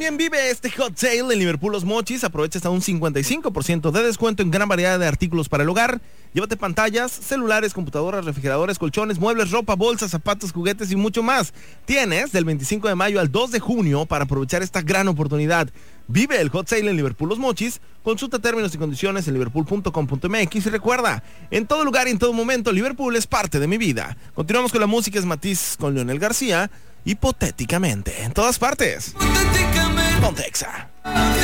también vive este hot sale en Liverpool Los Mochis. Aprovecha hasta un 55% de descuento en gran variedad de artículos para el hogar. Llévate pantallas, celulares, computadoras, refrigeradores, colchones, muebles, ropa, bolsas, zapatos, juguetes y mucho más. Tienes del 25 de mayo al 2 de junio para aprovechar esta gran oportunidad. Vive el hot sale en Liverpool Los Mochis. Consulta términos y condiciones en liverpool.com.mx y recuerda, en todo lugar y en todo momento, Liverpool es parte de mi vida. Continuamos con la música, es Matiz con Leonel García. Hipotéticamente, en todas partes. Ponte Exa.